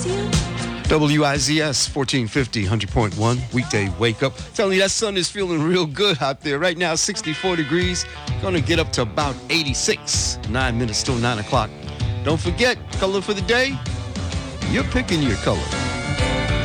with you? WIZS 1450, 100.1, weekday wake up. Telling you that sun is feeling real good out there. Right now, 64 degrees. Going to get up to about 86. 9 minutes till 9 o'clock. Don't forget, color for the day. You're picking your color.